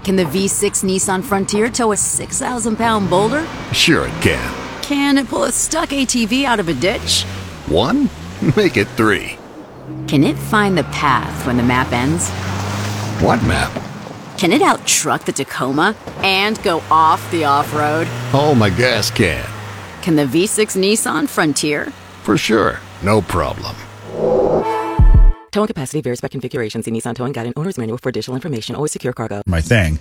Can the V6 Nissan Frontier tow a 6,000-pound boulder? Sure it can. Can it pull a stuck ATV out of a ditch? 1? Make it 3. Can it find the path when the map ends? What map? Can it out-truck the Tacoma and go off the off-road? Oh, my gas can. Can the V6 Nissan Frontier? For sure. No problem. Towing capacity varies by configuration. See Nissan Towing Guide and Owner's Manual for additional information. Always secure cargo. My thing.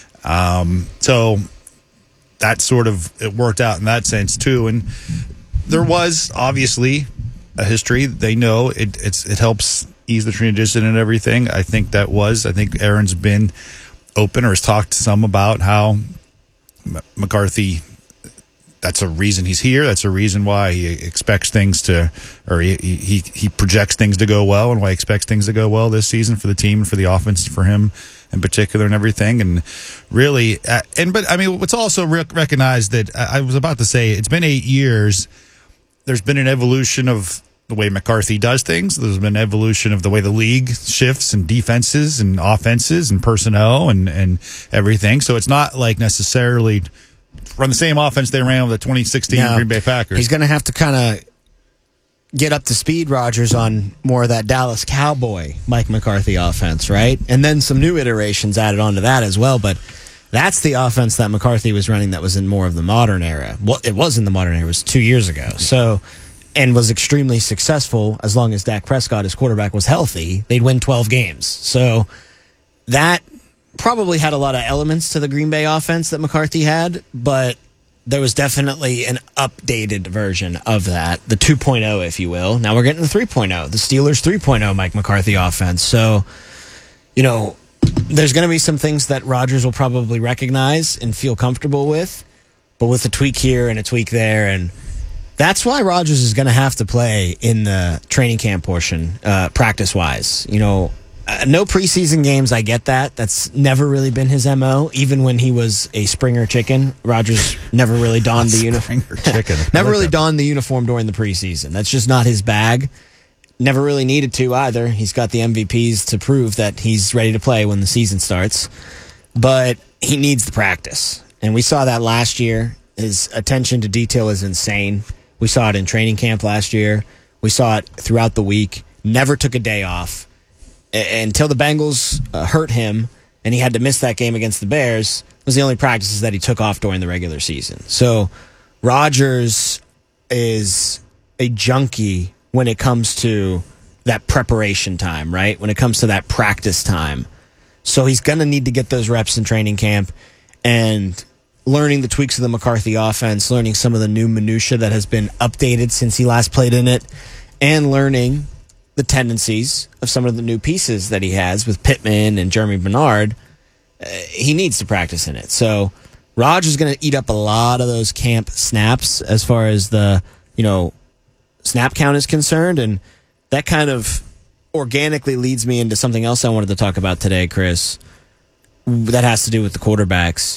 So that sort of, it worked out in that sense too. And there was obviously a history. They know it helps ease the transition and everything. I think Aaron's been open or has talked some about how McCarthy, that's a reason he's here. That's a reason why he expects things to, or he projects things to go well, and why he expects things to go well this season for the team and for the offense, for him in particular, and everything. And really, but I mean, what's also recognized that I was about to say, it's been 8 years. There's been an evolution of the way McCarthy does things. There's been an evolution of the way the league shifts and defenses and offenses and personnel and everything. So it's not like necessarily run the same offense they ran with the 2016 Green Bay Packers. He's going to have to kind of get up to speed, Rodgers, on more of that Dallas Cowboy Mike McCarthy offense, right? And then some new iterations added onto that as well. But that's the offense that McCarthy was running that was in more of the modern era. Well, it was in the modern era. It was 2 years ago. So, and was extremely successful as long as Dak Prescott, his quarterback, was healthy. They'd win 12 games. So that probably had a lot of elements to the Green Bay offense that McCarthy had, but there was definitely an updated version of that, the 2.0, if you will. Now we're getting the 3.0, the Steelers 3.0 Mike McCarthy offense. So, there's going to be some things that Rodgers will probably recognize and feel comfortable with, but with a tweak here and a tweak there. And that's why Rodgers is going to have to play in the training camp portion, practice-wise. No preseason games, I get that. That's never really been his MO. Even when he was a Springer chicken, Rodgers never really donned the uniform. Never really donned the uniform during the preseason. That's just not his bag. Never really needed to either. He's got the MVPs to prove that he's ready to play when the season starts. But he needs the practice. And we saw that last year. His attention to detail is insane. We saw it in training camp last year. We saw it throughout the week. Never took a day off. Until the Bengals hurt him and he had to miss that game against the Bears, was the only practices that he took off during the regular season. So Rodgers is a junkie when it comes to that preparation time, right? When it comes to that practice time. So he's going to need to get those reps in training camp and learning the tweaks of the McCarthy offense, learning some of the new minutia that has been updated since he last played in it, and learning the tendencies of some of the new pieces that he has with Pittman and Jeremy Bernard. He needs to practice in it. So Rodgers is going to eat up a lot of those camp snaps as far as the, snap count is concerned. And that kind of organically leads me into something else I wanted to talk about today, Chris, that has to do with the quarterbacks.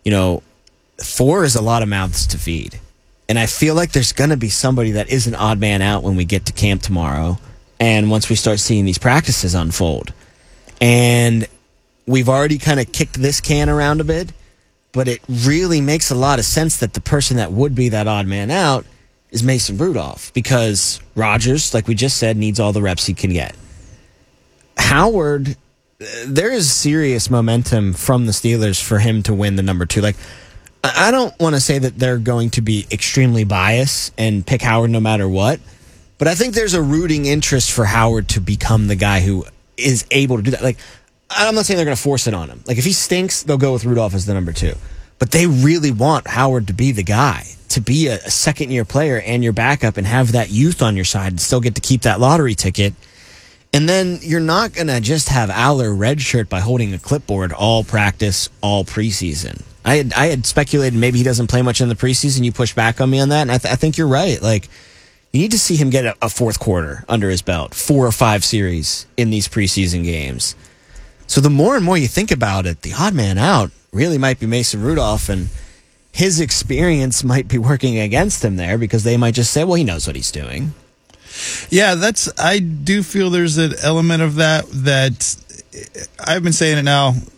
4 is a lot of mouths to feed. And I feel like there's going to be somebody that is an odd man out when we get to camp tomorrow. And once we start seeing these practices unfold. And we've already kind of kicked this can around a bit, but it really makes a lot of sense that the person that would be that odd man out is Mason Rudolph, because Rodgers, like we just said, needs all the reps he can get. Howard, there is serious momentum from the Steelers for him to win the number 2. Like, I don't want to say that they're going to be extremely biased and pick Howard no matter what, but I think there's a rooting interest for Howard to become the guy who is able to do that. Like, I'm not saying they're going to force it on him. Like, if he stinks, they'll go with Rudolph as the number 2. But they really want Howard to be the guy, to be a second-year player and your backup and have that youth on your side and still get to keep that lottery ticket. And then you're not going to just have Aller redshirt by holding a clipboard all practice, all preseason. I had speculated maybe he doesn't play much in the preseason. You push back on me on that, and I think you're right. Like, you need to see him get a fourth quarter under his belt, 4 or 5 series in these preseason games. So the more and more you think about it, the odd man out really might be Mason Rudolph, and his experience might be working against him there because they might just say, well, he knows what he's doing. Yeah, I do feel there's an element of that I've been saying it now